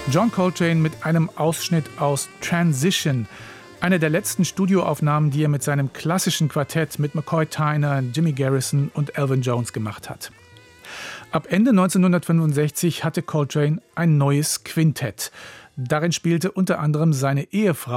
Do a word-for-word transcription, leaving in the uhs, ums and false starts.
John Coltrane mit einem Ausschnitt aus Transition, eine der letzten Studioaufnahmen, die er mit seinem klassischen Quartett mit McCoy Tyner, Jimmy Garrison und Elvin Jones gemacht hat. Ab Ende neunzehnhundertfünfundsechzig hatte Coltrane ein neues Quintett. Darin spielte unter anderem seine Ehefrau